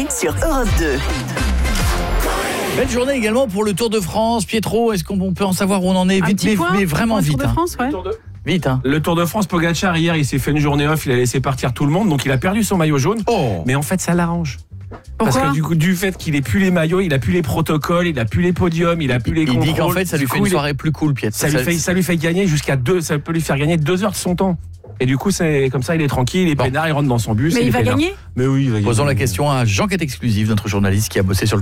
l'été sur Europe 2. Belle journée également pour le Tour de France. Pietro, est-ce qu'on peut en savoir où on en est? Vite, mais vraiment vite. Tour de France, ouais. Vite, hein. Le Tour de France, Pogacar, hier, il s'est fait une journée off, il a laissé partir tout le monde, donc il a perdu son maillot jaune. Oh. Mais en fait, ça l'arrange. Parce Pourquoi que du fait qu'il ait plus les maillots, il a plus les protocoles, il a plus les podiums, il a plus les contrôles. Il dit qu'en fait, ça lui fait une soirée plus cool, Pietro. Ça lui fait gagner ça peut lui faire gagner 2 heures de son temps. Et du coup, c'est comme ça, il est tranquille, il est peinard, il rentre dans son bus. Mais il va peinard. gagner. Mais oui, il va gagner. Posons la question à Jean-Quête Exclusive, notre journaliste qui a bossé sur le